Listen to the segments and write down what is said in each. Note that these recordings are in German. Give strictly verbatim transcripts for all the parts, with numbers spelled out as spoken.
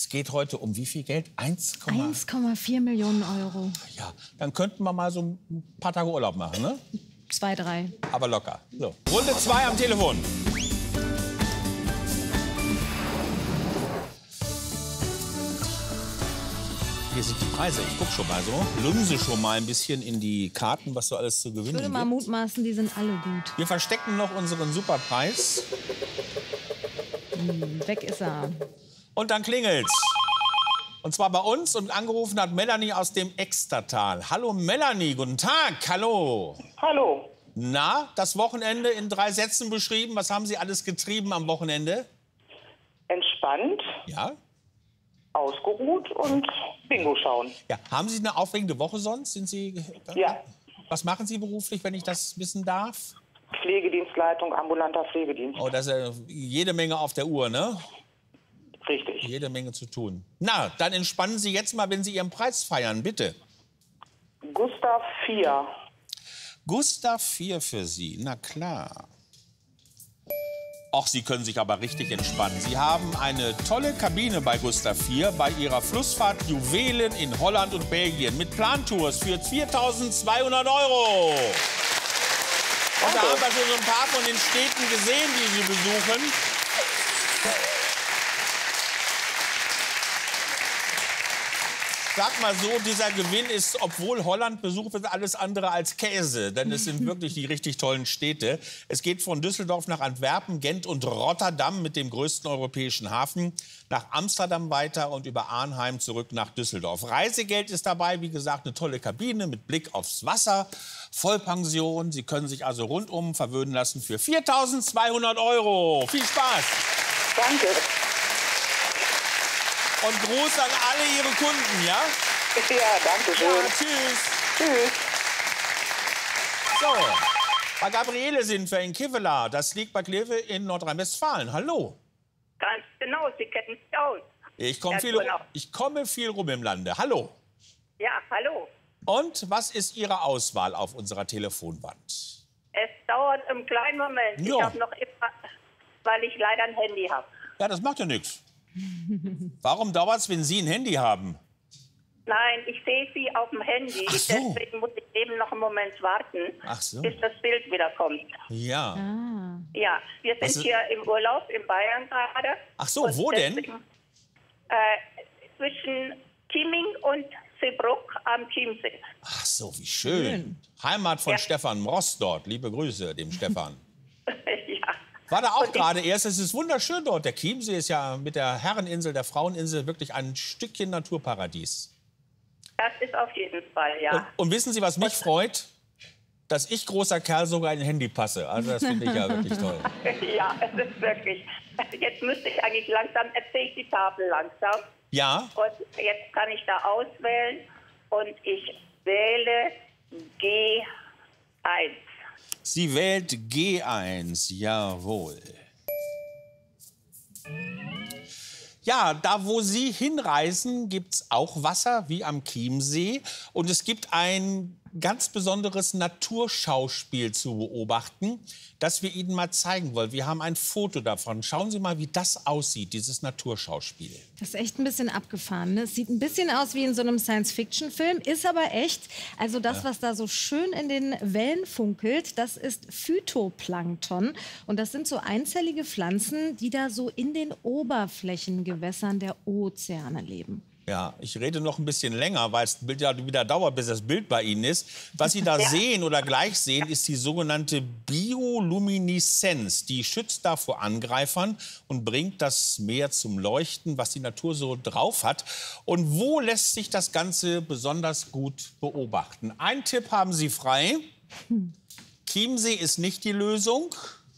Es geht heute um wie viel Geld? eins Komma vier Millionen Euro. Ja, dann könnten wir mal so ein paar Tage Urlaub machen, ne? Zwei, drei. Aber locker. So. Runde zwei am Telefon. Hier sind die Preise. Ich guck schon mal so. Lunse schon mal ein bisschen in die Karten, was so alles zu gewinnen Ich würde mal gibt. mutmaßen, die sind alle gut. Wir verstecken noch unseren Superpreis. Hm, weg ist er. Und dann klingelt's. Und zwar bei uns, und angerufen hat Melanie aus dem Extertal. Hallo Melanie, guten Tag, hallo. Hallo. Na, das Wochenende in drei Sätzen beschrieben. Was haben Sie alles getrieben am Wochenende? Entspannt, Ja? ausgeruht und Bingo schauen. Ja. Haben Sie eine aufregende Woche sonst? Sind Sie? Ja. Was machen Sie beruflich, wenn ich das wissen darf? Pflegedienstleitung, ambulanter Pflegedienst. Oh, das ist ja jede Menge auf der Uhr, ne? Richtig. Jede Menge zu tun. Na, dann entspannen Sie jetzt mal, wenn Sie Ihren Preis feiern, bitte. Gustav vier. Gustav vier für Sie, na klar. Och, Sie können sich aber richtig entspannen. Sie haben eine tolle Kabine bei Gustav vier bei Ihrer Flussfahrt Juwelen in Holland und Belgien mit Plantours für viertausendzweihundert Euro. Und da haben wir schon so ein paar von den Städten gesehen, die Sie besuchen. Sag mal so, dieser Gewinn ist, obwohl Holland besucht wird, alles andere als Käse. Denn es sind wirklich die richtig tollen Städte. Es geht von Düsseldorf nach Antwerpen, Gent und Rotterdam mit dem größten europäischen Hafen, nach Amsterdam weiter und über Arnheim zurück nach Düsseldorf. Reisegeld ist dabei, wie gesagt, eine tolle Kabine mit Blick aufs Wasser, Vollpension. Sie können sich also rundum verwöhnen lassen für viertausendzweihundert Euro. Viel Spaß! Danke. Und Gruß an alle Ihre Kunden, ja? Ja, danke schön. Ja, tschüss. Tschüss. So, bei Gabriele sind wir in Kevelaer. Das liegt bei Kleve in Nordrhein-Westfalen. Hallo. Ganz genau, Sie kennen sich aus. Ich komme Ja, viel, genau. ich komme viel rum im Lande. Hallo. Ja, hallo. Und was ist Ihre Auswahl auf unserer Telefonwand? Es dauert einen kleinen Moment. Ja. Ich habe noch immer, weil ich leider ein Handy habe. Ja, das macht ja nichts. Warum dauert es, wenn Sie ein Handy haben? Nein, ich sehe Sie auf dem Handy. Ach so. Deswegen muss ich eben noch einen Moment warten, Ach so. bis das Bild wieder kommt. Ja. Ah. Ja, wir sind Was ist- hier im Urlaub in Bayern gerade. Ach so, Und wo denn? deswegen, Äh, zwischen Chieming und Seebrugg am Chiemsee. Ach so, wie schön. Schön. Heimat von Ja. Stefan Ross dort. Liebe Grüße dem Stefan. Ja. War da auch Und ich- gerade erst. Es ist wunderschön dort. Der Chiemsee ist ja mit der Herreninsel, der Fraueninsel wirklich ein Stückchen Naturparadies. Das ist auf jeden Fall, ja. Und, und wissen Sie, was mich freut? Dass ich, großer Kerl, sogar in ein Handy passe. Also das finde ich ja wirklich toll. Ja, es ist wirklich. Jetzt müsste ich eigentlich langsam, erzähle ich die Tafel langsam. Ja, Und jetzt kann ich da auswählen und ich wähle G eins. sie wählt G eins. Jawohl. Ja, da wo Sie hinreisen, gibt es auch Wasser, wie am Chiemsee. Und es gibt ein ganz besonderes Naturschauspiel zu beobachten, das wir Ihnen mal zeigen wollen. Wir haben ein Foto davon. Schauen Sie mal, wie das aussieht, dieses Naturschauspiel. Das ist echt ein bisschen abgefahren. Ne? Es sieht ein bisschen aus wie in so einem Science-Fiction-Film, ist aber echt. Also das, was da so schön in den Wellen funkelt, das ist Phytoplankton. Und das sind so einzellige Pflanzen, die da so in den Oberflächengewässern der Ozeane leben. Ja, ich rede noch ein bisschen länger, weil das Bild ja wieder dauert, bis das Bild bei Ihnen ist. Was Sie da sehen oder gleich sehen, ist die sogenannte Biolumineszenz. Die schützt da vor Angreifern und bringt das Meer zum Leuchten, was die Natur so drauf hat. Und wo lässt sich das Ganze besonders gut beobachten? Einen Tipp haben Sie frei. Chiemsee ist nicht die Lösung.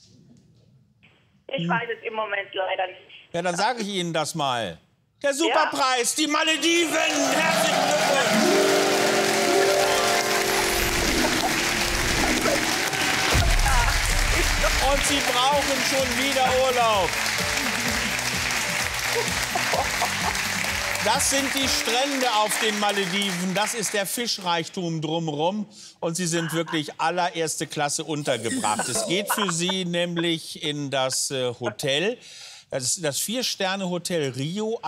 Ich weiß es im Moment leider nicht. Ja, dann sage ich Ihnen das mal. Der Superpreis, die Malediven. Herzlichen Glückwunsch. Und Sie brauchen schon wieder Urlaub. Das sind die Strände auf den Malediven. Das ist der Fischreichtum drumherum. Und Sie sind wirklich allererste Klasse untergebracht. Es geht für Sie nämlich in das äh, Hotel. Das ist das Vier-Sterne-Hotel Rio.